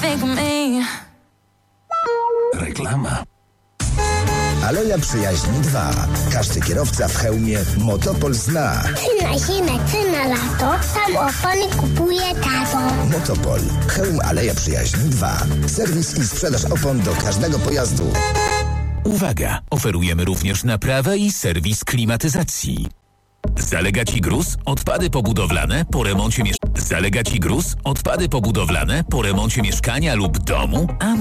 think of me. Reklama. Aleja Przyjaźni 2. Każdy kierowca w hełmie Motopol zna. Ty na zimę, ty na lato, tam opony kupuje tato. Motopol. Hełm Aleja Przyjaźni 2. Serwis i sprzedaż opon do każdego pojazdu. Uwaga! Oferujemy również naprawę i serwis klimatyzacji. Zalega Ci gruz? Odpady pobudowlane po remoncie Zalega Ci gruz? Odpady pobudowlane po remoncie mieszkania lub domu? A